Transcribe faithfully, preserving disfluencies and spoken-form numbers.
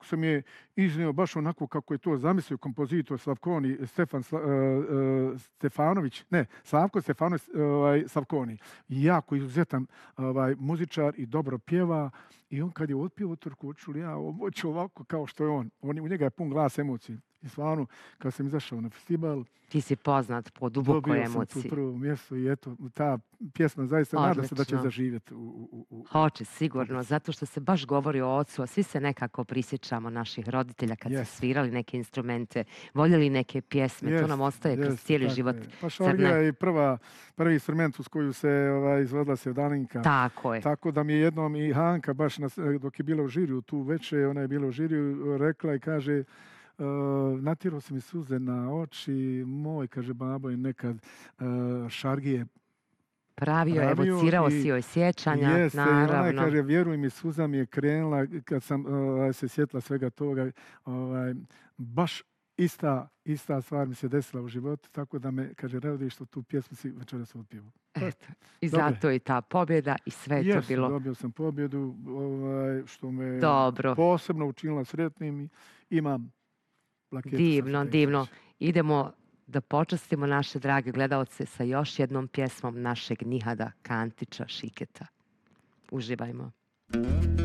sam je iznio baš onako kako je to zamislio kompozitor Slavkoni, Stefan Sla, uh, uh, Stefanović, ne, Slavko Stefanović ovaj, Slavkoni. Jako izuzetan ovaj, muzičar i dobro pjeva. I on kad je otpio utorku, čuli ja, hoću ovako kao što je on. on. U njega je pun glas emocije. I stvarno, kad sam izašao na festival... Ti si poznat po dubokoj emociji. Dobio sam tu prvo mjesto i eto, ta pjesma zaista Odlično. nada se da će zaživjeti. U, u, u, Hoće, sigurno, zato što se baš govori o ocu, a svi se nekako prisjećamo naših roditelja kad yes. su svirali neke instrumente, voljeli neke pjesme, yes. to nam ostaje yes. kroz cijeli život. Je. Pa šargija je prva, prvi instrument uz koju se ovaj, izvodila sevdalinka. Tako je. Tako da mi je jednom i Hanka, baš na, dok je bila u žiriju, tu veče, ona je bila u žiriju, rekla i kaže... Uh, natirao sam mi suze na oči, moj, kaže babo, je nekad uh, šargije pravio, pravio evocirao si joj sjećanja, jeste, naravno. Ona kaže, vjeruj mi, suza mi je krenula kad sam uh, se sjetila svega toga. Uh, baš ista, ista stvar mi se desila u životu, tako da me, kaže, radi što tu pjesmu si večeras otpjevu. Eto, i zato Dobre. I ta pobjeda i sve Jesu, to bilo. Dobio sam pobjedu, ovaj, što me Dobro. posebno učinila sretnim i imam plaketu. Divno, divno. Idemo da počastimo naše drage gledalce sa još jednom pjesmom našeg Nihada Kantića Šiketa. Uživajmo.